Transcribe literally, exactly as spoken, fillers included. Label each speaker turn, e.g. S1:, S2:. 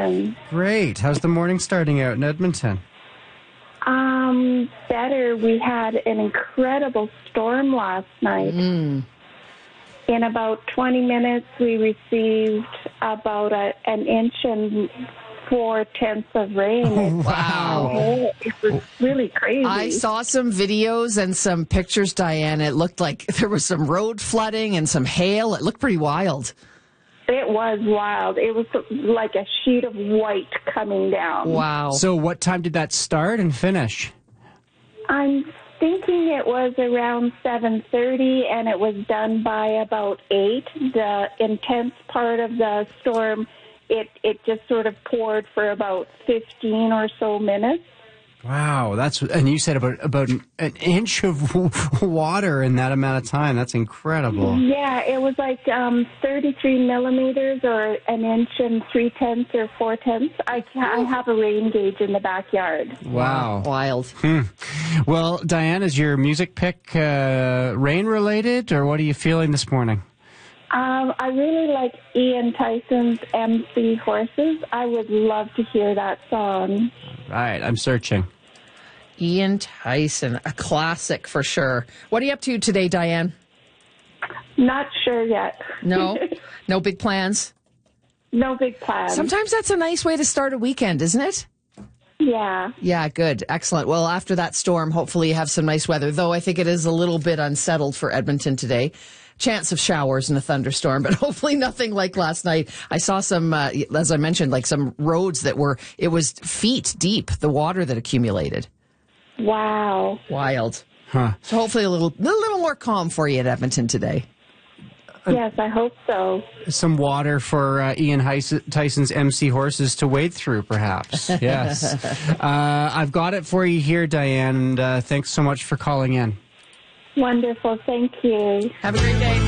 S1: morning?
S2: Great. How's the morning starting out in Edmonton?
S1: Um, better. We had an incredible storm last night.
S3: Mm.
S1: In about twenty minutes, we received about a, an inch and four tenths of rain.
S2: Oh, wow.
S1: Oh, it was really crazy.
S3: I saw some videos and some pictures, Diane. It looked like there was some road flooding and some hail. It looked pretty wild.
S1: It was wild. It was like a sheet of white coming down.
S3: Wow.
S2: So what time did that start and finish?
S1: I'm thinking it was around seven thirty, and it was done by about eight. The intense part of the storm, it, it just sort of poured for about fifteen or so minutes.
S2: Wow, that's and you said about about an, an inch of water in that amount of time. That's incredible.
S1: Yeah, it was like um, thirty-three millimeters, or an inch and three tenths or four tenths. I I have a rain gauge in the backyard.
S2: Wow.
S3: Wild.
S2: Hmm. Well, Diane, is your music pick uh, rain related, or what are you feeling this morning?
S1: Um, I really like Ian Tyson's M C Horses. I would love to hear that song.
S2: Right, I'm searching.
S3: Ian Tyson, a classic for sure. What are you up to today, Diane?
S1: Not sure yet.
S3: No? No big plans?
S1: No big plans.
S3: Sometimes that's a nice way to start a weekend, isn't it?
S1: Yeah.
S3: Yeah, good. Excellent. Well, after that storm, hopefully you have some nice weather, though I think it is a little bit unsettled for Edmonton today. Chance of showers and a thunderstorm, but hopefully nothing like last night. I saw some, uh, as I mentioned, like some roads that were, it was feet deep, the water that accumulated.
S1: Wow.
S3: Wild.
S2: Huh.
S3: So hopefully a little, a little more calm for you at Edmonton today.
S1: Yes, I hope so.
S2: Some water for uh, Ian Heis- Tyson's M C Horses to wade through, perhaps. Yes. uh, I've got it for you here, Diane, and uh, thanks so much for calling in.
S1: Wonderful. Thank you.
S3: Have a great day.